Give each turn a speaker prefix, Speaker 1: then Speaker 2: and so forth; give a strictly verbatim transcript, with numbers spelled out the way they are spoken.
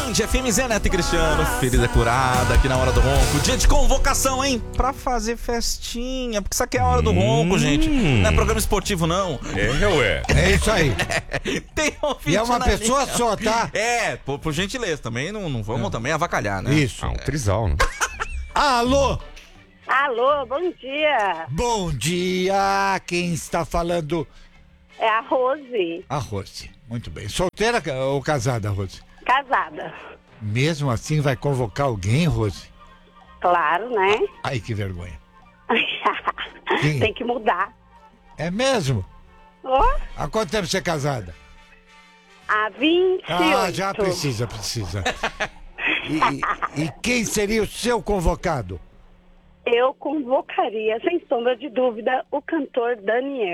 Speaker 1: Band F M, Zé Neto e Cristiano, ferida curada aqui na Hora do Ronco. Dia de convocação, hein? Pra fazer festinha, porque isso aqui é a Hora do Ronco,
Speaker 2: Hum.
Speaker 1: gente. Não é programa esportivo, não.
Speaker 2: É, ué.
Speaker 3: É isso aí.
Speaker 1: Tem um
Speaker 3: E é uma
Speaker 1: na
Speaker 3: pessoa
Speaker 1: linha.
Speaker 3: só, tá?
Speaker 1: É, por, por gentileza, também não, não vamos também avacalhar, né?
Speaker 3: Isso.
Speaker 2: Ah, um trisal, né?
Speaker 3: Alô?
Speaker 4: Alô, bom dia.
Speaker 3: Bom dia. Quem está falando?
Speaker 4: É a Rose,
Speaker 3: A Rose. Muito bem. Solteira ou casada, Rose?
Speaker 4: casada.
Speaker 3: Mesmo assim vai convocar alguém, Rose?
Speaker 4: Claro, né?
Speaker 3: Ai, que vergonha. Quem?
Speaker 4: Tem que mudar.
Speaker 3: É mesmo?
Speaker 4: Ó,
Speaker 3: Há quanto tempo você é casada?
Speaker 4: a vinte e oito.
Speaker 3: Ah, já precisa, precisa. E, e quem seria o seu convocado?
Speaker 4: Eu convocaria, sem sombra de dúvida, o cantor Daniel.